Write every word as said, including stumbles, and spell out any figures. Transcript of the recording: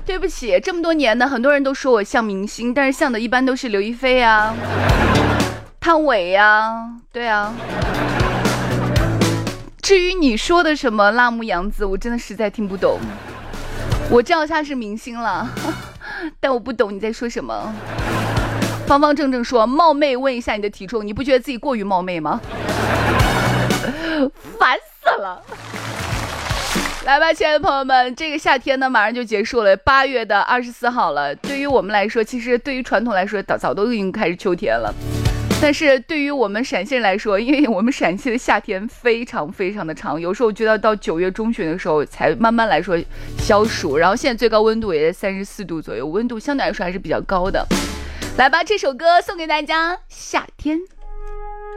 对不起，这么多年呢，很多人都说我像明星，但是像的一般都是刘亦菲啊、汤唯呀，对啊。至于你说的什么辣目洋子，我真的实在听不懂。我知道他是明星了，但我不懂你在说什么。方方正正说冒昧问一下你的体重，你不觉得自己过于冒昧吗？烦死了。来吧，亲爱的朋友们，这个夏天呢马上就结束了，八月的二十四号了。对于我们来说，其实对于传统来说早早都已经开始秋天了，但是对于我们陕西人来说，因为我们陕西的夏天非常非常的长，有时候觉得到九月中旬的时候才慢慢来说消暑，然后现在最高温度也在三十四度左右，温度相对来说还是比较高的。来吧，这首歌送给大家，夏天。